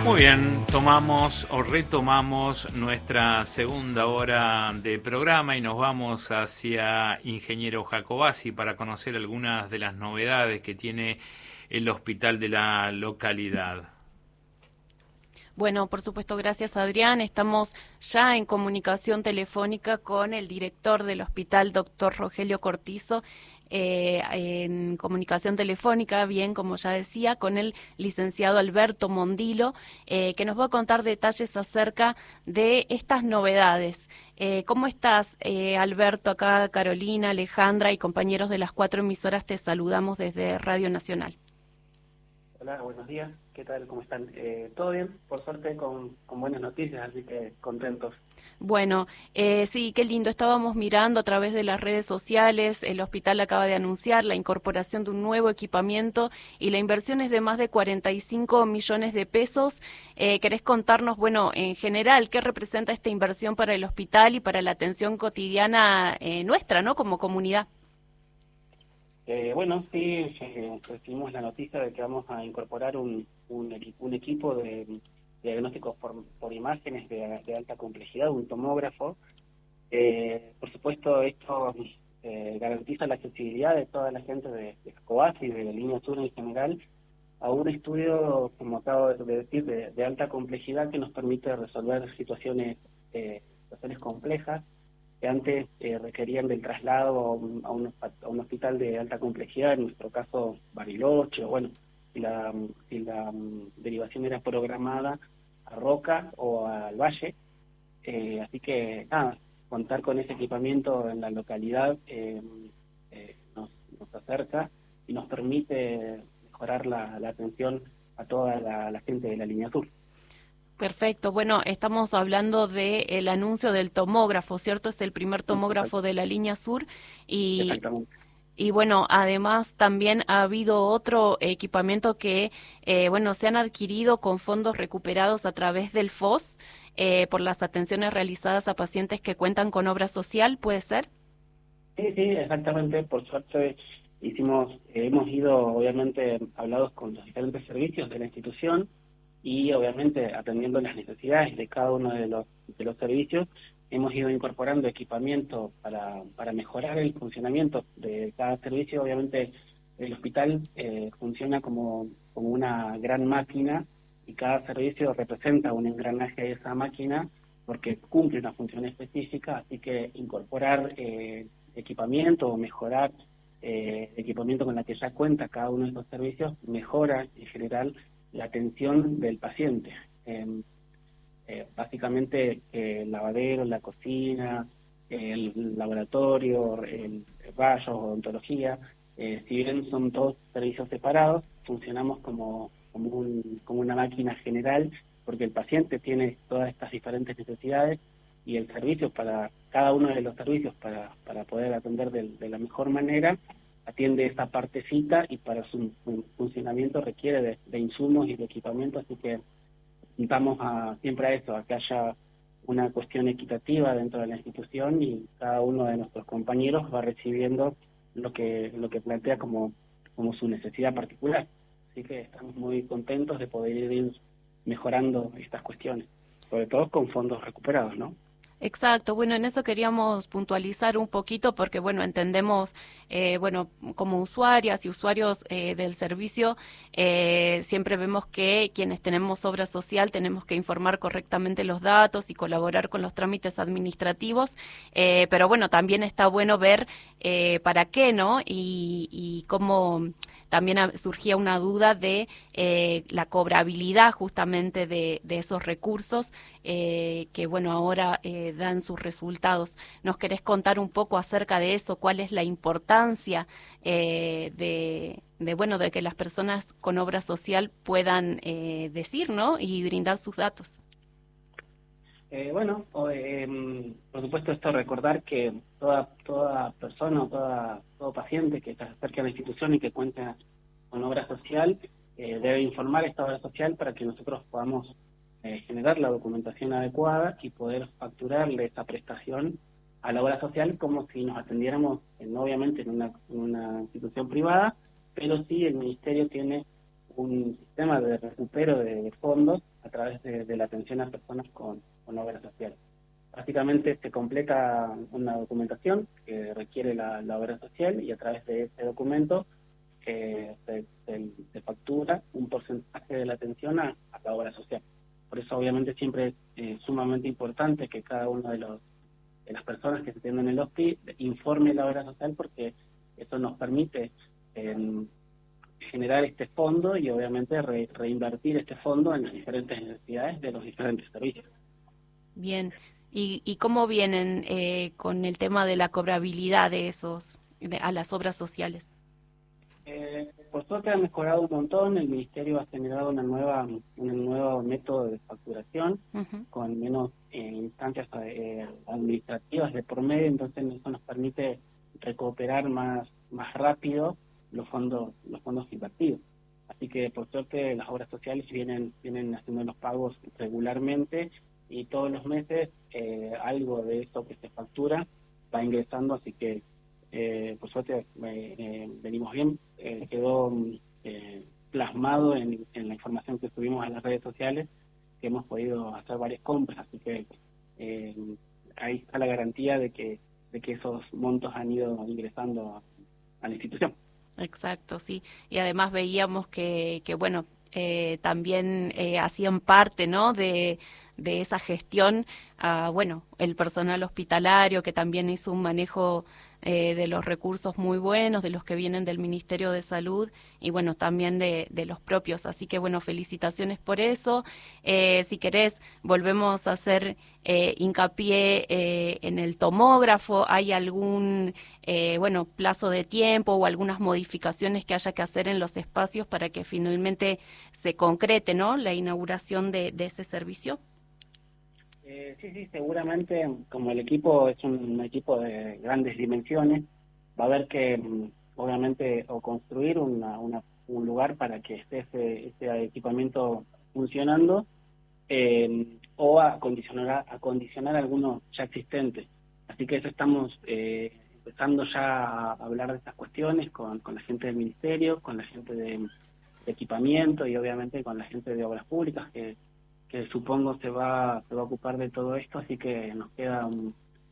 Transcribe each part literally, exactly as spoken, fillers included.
Muy bien, tomamos o retomamos nuestra segunda hora de programa y nos vamos hacia Ingeniero Jacobacci para conocer algunas de las novedades que tiene el hospital de la localidad. Bueno, por supuesto, gracias Adrián. Estamos ya en comunicación telefónica con el director del hospital, doctor Rogelio Cortizo, eh, en comunicación telefónica, bien, como ya decía, con el licenciado Alberto Mondilo, eh, que nos va a contar detalles acerca de estas novedades. Eh, ¿Cómo estás, eh, Alberto? Acá Carolina, Alejandra y compañeros de las cuatro emisoras te saludamos desde Radio Nacional. Hola, buenos días. ¿Qué tal? ¿Cómo están? Eh, ¿Todo bien? Por suerte con, con buenas noticias, así que contentos. Bueno, eh, sí, qué lindo. Estábamos mirando a través de las redes sociales. El hospital acaba de anunciar la incorporación de un nuevo equipamiento y la inversión es de más de cuarenta y cinco millones de pesos. Eh, ¿Querés contarnos, bueno, en general, qué representa esta inversión para el hospital y para la atención cotidiana eh, nuestra, ¿no? Como comunidad. Eh, bueno, sí, eh, recibimos la noticia de que vamos a incorporar un, un, equi un equipo de, de diagnósticos por, por imágenes de, de alta complejidad, un tomógrafo. Eh, por supuesto, esto eh, garantiza la accesibilidad de toda la gente de, de Jacobacci y de la línea sur en general a un estudio, como acabo de decir, de, de alta complejidad que nos permite resolver situaciones, eh, situaciones complejas que antes eh, requerían del traslado a un, a, un, a un hospital de alta complejidad, en nuestro caso Bariloche, o bueno, si la, si la um, derivación era programada a Roca o al Valle. Eh, así que, nada, contar con ese equipamiento en la localidad eh, eh, nos, nos acerca y nos permite mejorar la, la atención a toda la, la gente de la línea sur. Perfecto. Bueno, estamos hablando del anuncio del tomógrafo, ¿cierto? Es el primer tomógrafo de la línea sur y, Exactamente. y bueno, además también ha habido otro equipamiento que, eh, bueno, se han adquirido con fondos recuperados a través del F O S eh, por las atenciones realizadas a pacientes que cuentan con obra social, ¿puede ser? Sí, sí, exactamente. Por suerte hicimos, eh, hemos ido, obviamente, hablados con los diferentes servicios de la institución y obviamente atendiendo las necesidades de cada uno de los de los servicios, hemos ido incorporando equipamiento para, para mejorar el funcionamiento de cada servicio. Obviamente el hospital eh, funciona como, como una gran máquina y cada servicio representa un engranaje de esa máquina porque cumple una función específica, así que incorporar eh, equipamiento o mejorar eh, equipamiento con la que ya cuenta cada uno de estos servicios mejora en general la atención del paciente. Eh, eh, básicamente eh, el lavadero, la cocina, el laboratorio, el rayos, odontología, eh, si bien son todos servicios separados, funcionamos como, como, un, como una máquina general, porque el paciente tiene todas estas diferentes necesidades y el servicio para cada uno de los servicios para, para poder atender de, de la mejor manera atiende esa partecita y para su, su funcionamiento requiere de, de insumos y de equipamiento, así que invitamos a, siempre a eso, a que haya una cuestión equitativa dentro de la institución y cada uno de nuestros compañeros va recibiendo lo que lo que plantea como, como su necesidad particular. Así que estamos muy contentos de poder ir mejorando estas cuestiones, sobre todo con fondos recuperados, ¿no? Exacto, bueno, en eso queríamos puntualizar un poquito porque, bueno, entendemos, eh, bueno, como usuarias y usuarios eh, del servicio, eh, siempre vemos que quienes tenemos obra social tenemos que informar correctamente los datos y colaborar con los trámites administrativos, eh, pero bueno, también está bueno ver eh, para qué, ¿no? Y, y cómo también surgía una duda de eh, la cobrabilidad justamente de, de esos recursos eh, que, bueno, ahora eh, dan sus resultados. ¿Nos querés contar un poco acerca de eso? ¿Cuál es la importancia eh, de, de, bueno, de que las personas con obra social puedan eh, decir, ¿no? Y brindar sus datos? Eh, bueno, eh, por supuesto esto recordar que toda toda persona o toda, todo paciente que se acerque a la institución y que cuente con obra social eh, debe informar esta obra social para que nosotros podamos eh, generar la documentación adecuada y poder facturarle esa prestación a la obra social como si nos atendiéramos en, obviamente en una, en una institución privada, pero sí el Ministerio tiene un sistema de recupero de, de fondos a través de, de la atención a personas con, con obra social. Básicamente se completa una documentación que requiere la, la obra social y a través de ese documento eh, se, se, se factura un porcentaje de la atención a, a la obra social. Por eso obviamente siempre es eh, sumamente importante que cada uno de los de las personas que se atienden en el hospi informe la obra social, porque eso nos permite eh, generar este fondo y obviamente re, reinvertir este fondo en las diferentes necesidades de los diferentes servicios. Bien, ¿y, y cómo vienen eh, con el tema de la cobrabilidad de esos, de, a las obras sociales? Eh, por suerte ha mejorado un montón, el Ministerio ha generado una nueva un nuevo método de facturación uh-huh. con menos eh, instancias eh, administrativas de por medio, entonces eso nos permite recuperar más más rápido los fondos los fondos invertidos. Así que por suerte las obras sociales vienen vienen haciendo los pagos regularmente y todos los meses eh, algo de eso que se factura va ingresando, así que Eh, por suerte eh, eh, venimos bien, eh, quedó eh, plasmado en, en la información que subimos a las redes sociales, que hemos podido hacer varias compras, así que eh, ahí está la garantía de que de que esos montos han ido ingresando a, a la institución. Exacto, sí, y además veíamos que, que bueno, eh, también eh, hacían parte, ¿no?, de, de esa gestión, uh, bueno, el personal hospitalario que también hizo un manejo eh, de los recursos muy buenos, de los que vienen del Ministerio de Salud y bueno, también de, de los propios, así que bueno, felicitaciones por eso. Eh, si querés, volvemos a hacer eh, hincapié eh, en el tomógrafo. ¿Hay algún eh, bueno, plazo de tiempo o algunas modificaciones que haya que hacer en los espacios para que finalmente se concrete, ¿no?, la inauguración de, de ese servicio? Eh, sí, sí, seguramente, como el equipo es un equipo de grandes dimensiones, va a haber que, obviamente, o construir una, una, un lugar para que esté ese, ese equipamiento funcionando, eh, o acondicionar, acondicionar algunos ya existentes. Así que eso estamos eh, empezando ya a hablar de estas cuestiones con, con la gente del Ministerio, con la gente de, de equipamiento y obviamente con la gente de obras públicas, que que supongo se va se va a ocupar de todo esto, así que nos queda un,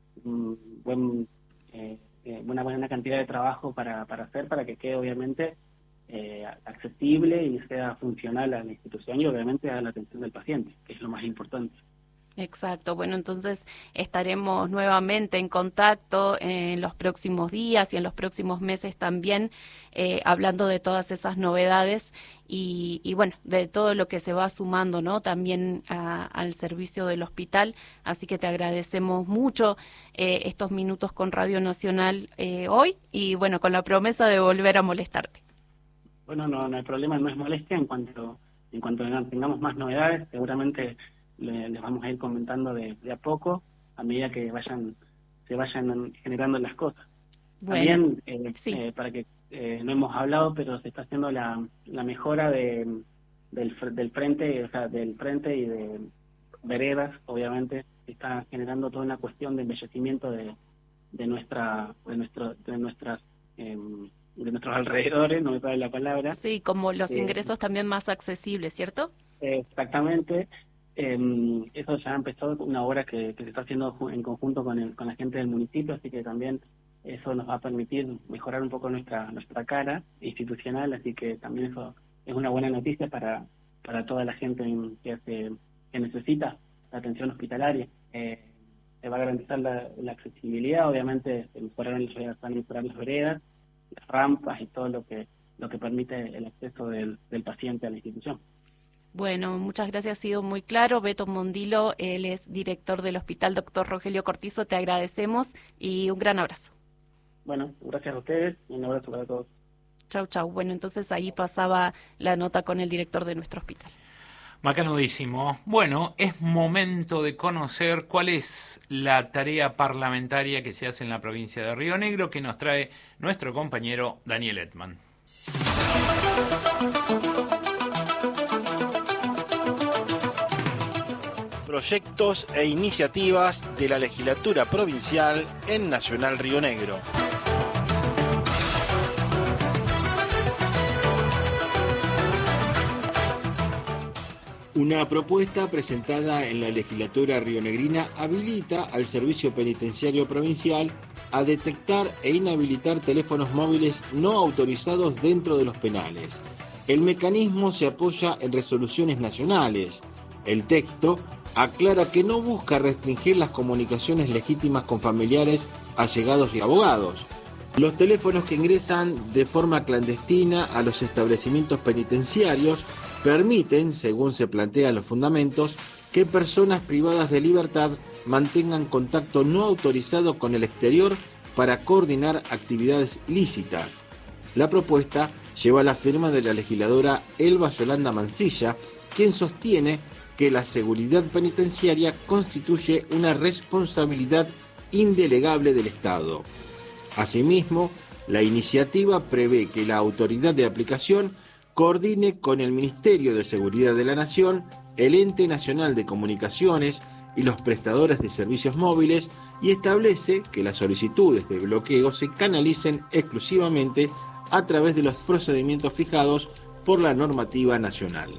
un buen eh, una buena cantidad de trabajo para, para hacer, para que quede obviamente eh, accesible y sea funcional a la institución y obviamente a la atención del paciente, que es lo más importante. Exacto, bueno, entonces estaremos nuevamente en contacto en los próximos días y en los próximos meses también, eh, hablando de todas esas novedades y, y bueno, de todo lo que se va sumando, ¿no?, también a, al servicio del hospital, así que te agradecemos mucho eh, estos minutos con Radio Nacional eh, hoy y bueno, con la promesa de volver a molestarte. Bueno, no, no hay problema, no es molestia, en cuanto, en cuanto tengamos más novedades, seguramente les vamos a ir comentando de, de a poco a medida que vayan se vayan generando las cosas. Bueno, también eh, sí. eh, para que eh, no hemos hablado, pero se está haciendo la, la mejora de del, del frente, o sea, del frente y de veredas, obviamente se está generando toda una cuestión de embellecimiento de, de nuestra de nuestro de nuestras eh, de nuestros alrededores, no me sale la palabra. Sí, como los eh, ingresos también más accesibles, ¿cierto? Exactamente. Eh, eso ya empezó, una obra que, que se está haciendo en conjunto con, el, con la gente del municipio, así que también eso nos va a permitir mejorar un poco nuestra nuestra cara institucional, así que también eso es una buena noticia para para toda la gente que, hace, que necesita la atención hospitalaria. Eh, se va a garantizar la, la accesibilidad, obviamente se mejoraron, se van a mejorar las veredas, las rampas y todo lo que lo que permite el acceso del, del paciente a la institución. Bueno, muchas gracias, ha sido muy claro. Beto Mondilo, él es director del Hospital Doctor Rogelio Cortizo, te agradecemos y un gran abrazo. Bueno, gracias a ustedes y un abrazo para todos. Chau, chau. Bueno, entonces ahí pasaba la nota con el director de nuestro hospital. Macanudísimo. Bueno, es momento de conocer cuál es la tarea parlamentaria que se hace en la provincia de Río Negro, que nos trae nuestro compañero Daniel Edman. Proyectos e iniciativas de la legislatura provincial en Nacional Río Negro. Una propuesta presentada en la legislatura rionegrina habilita al Servicio Penitenciario Provincial a detectar e inhabilitar teléfonos móviles no autorizados dentro de los penales. El mecanismo se apoya en resoluciones nacionales. El texto aclara que no busca restringir las comunicaciones legítimas con familiares, allegados y abogados. Los teléfonos que ingresan de forma clandestina a los establecimientos penitenciarios permiten, según se plantean los fundamentos, que personas privadas de libertad mantengan contacto no autorizado con el exterior para coordinar actividades ilícitas. La propuesta lleva la firma de la legisladora Elba Yolanda Mansilla, quien sostiene que la seguridad penitenciaria constituye una responsabilidad indelegable del Estado. Asimismo, la iniciativa prevé que la autoridad de aplicación coordine con el Ministerio de Seguridad de la Nación, el Ente Nacional de Comunicaciones y los prestadores de servicios móviles y establece que las solicitudes de bloqueo se canalicen exclusivamente a través de los procedimientos fijados por la normativa nacional.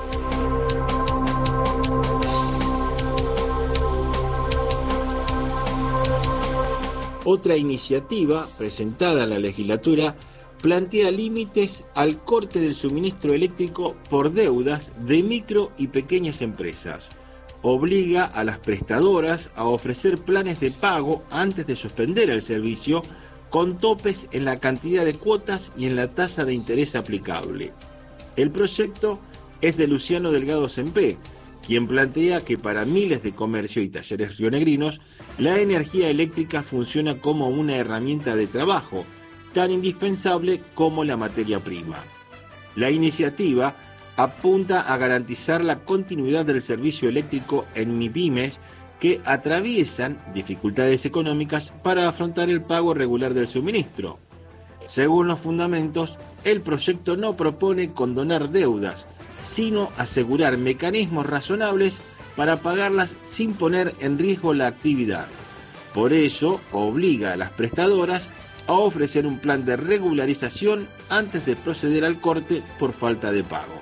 Otra iniciativa presentada en la legislatura plantea límites al corte del suministro eléctrico por deudas de micro y pequeñas empresas. Obliga a las prestadoras a ofrecer planes de pago antes de suspender el servicio, con topes en la cantidad de cuotas y en la tasa de interés aplicable. El proyecto es de Luciano Delgado Sempé, quien plantea que para miles de comercios y talleres rionegrinos, la energía eléctrica funciona como una herramienta de trabajo, tan indispensable como la materia prima. La iniciativa apunta a garantizar la continuidad del servicio eléctrico en MIPYMES que atraviesan dificultades económicas para afrontar el pago regular del suministro. Según los fundamentos, el proyecto no propone condonar deudas, sino asegurar mecanismos razonables para pagarlas sin poner en riesgo la actividad. Por ello, obliga a las prestadoras a ofrecer un plan de regularización antes de proceder al corte por falta de pago.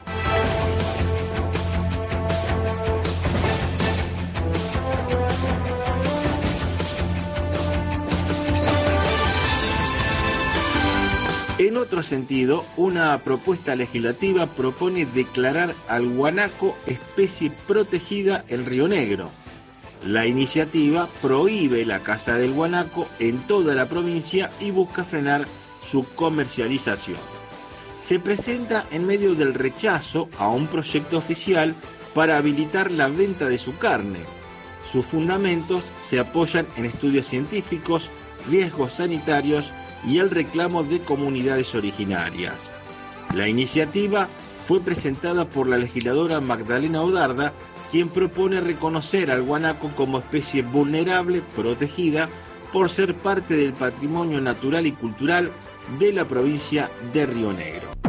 En otro sentido, una propuesta legislativa propone declarar al guanaco especie protegida en Río Negro. La iniciativa prohíbe la caza del guanaco en toda la provincia y busca frenar su comercialización. Se presenta en medio del rechazo a un proyecto oficial para habilitar la venta de su carne. Sus fundamentos se apoyan en estudios científicos, riesgos sanitarios y el reclamo de comunidades originarias. La iniciativa fue presentada por la legisladora Magdalena Odarda, quien propone reconocer al guanaco como especie vulnerable, protegida, por ser parte del patrimonio natural y cultural de la provincia de Río Negro.